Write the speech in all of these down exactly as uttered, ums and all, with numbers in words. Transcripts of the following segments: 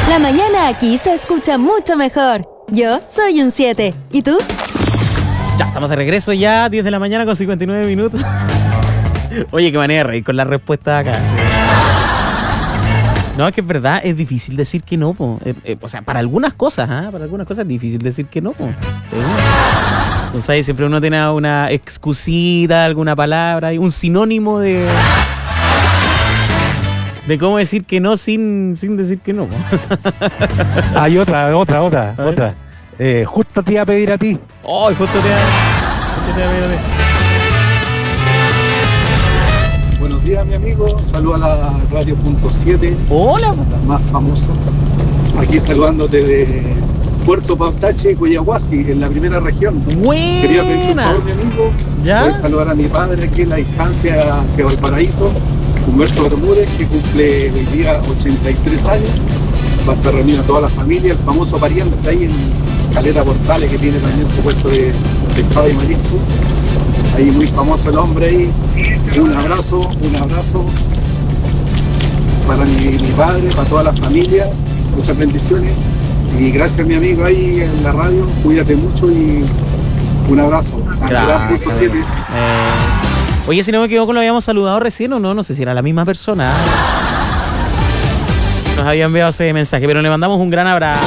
La mañana aquí se escucha mucho mejor. Yo soy un siete. ¿Y tú? Ya, estamos de regreso ya, diez de la mañana con cincuenta y nueve minutos. Oye, qué manera de reír con la respuesta acá. Sí. No, es que es verdad, es difícil decir que no, po. Eh, eh, o sea, para algunas cosas, ¿ah? ¿eh? Para algunas cosas es difícil decir que no, po. Sí. Entonces ahí siempre uno tiene una excusita, alguna palabra, un sinónimo de... de cómo decir que no sin, sin decir que no, po. Hay otra, otra, otra, otra. Eh, justo te iba a pedir a ti. Oh, justo te iba justo te iba a pedir a ti. Buenos días, mi amigo. Saludos a la radio punto siete. Hola. La más famosa. Aquí saludándote de Puerto Pautache, Coyahuasi, en la primera región. Buena. Quería pedir un favor, mi amigo. ¿Ya? Poder saludar a mi padre aquí en la distancia hacia Valparaíso, Humberto Bermúdez, que cumple hoy día ochenta y tres años. Va a estar reunida toda la familia, el famoso pariente está ahí en Caleta Portales, que tiene también su puesto de pescado y marisco. Ahí muy famoso el hombre ahí. Un abrazo, un abrazo para mi, mi padre, para toda la familia. Muchas bendiciones. Y gracias, mi amigo, ahí en la radio. Cuídate mucho y un abrazo. Gracias. Eh, oye, si no me equivoco, lo habíamos saludado recién o no. No sé si era la misma persona. Nos había enviado ese mensaje, pero le mandamos un gran abrazo.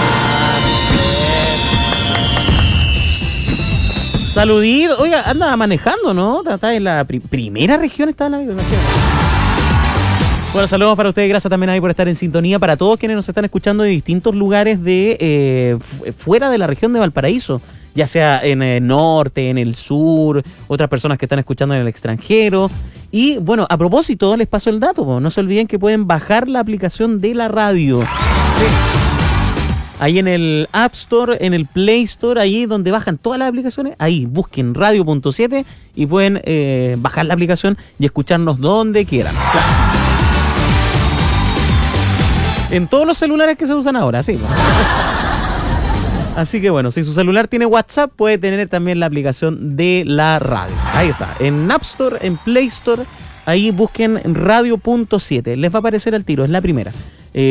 Saludito. Oiga, anda manejando, ¿no? Está en la pri- primera región, está en la misma región. Bueno, saludos para ustedes, gracias también ahí por estar en sintonía, para todos quienes nos están escuchando de distintos lugares de eh, f- fuera de la región de Valparaíso, ya sea en el norte, en el sur, otras personas que están escuchando en el extranjero. Y bueno, a propósito, les paso el dato, po. No se olviden que pueden bajar la aplicación de la radio. Sí. Ahí en el App Store, en el Play Store, ahí donde bajan todas las aplicaciones, ahí busquen radio punto siete y pueden eh, bajar la aplicación y escucharnos donde quieran. Claro. En todos los celulares que se usan ahora, sí. Así que bueno, si su celular tiene WhatsApp, puede tener también la aplicación de la radio. Ahí está, en App Store, en Play Store, ahí busquen radio punto siete. Les va a aparecer al tiro, es la primera.